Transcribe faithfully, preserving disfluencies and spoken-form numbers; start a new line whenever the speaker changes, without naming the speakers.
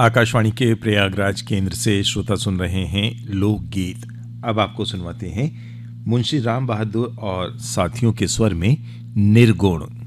आकाशवाणी के प्रयागराज केंद्र से श्रोता सुन रहे हैं लोकगीत। अब आपको सुनवाते हैं मुंशी राम बहादुर और साथियों के स्वर में निर्गुण।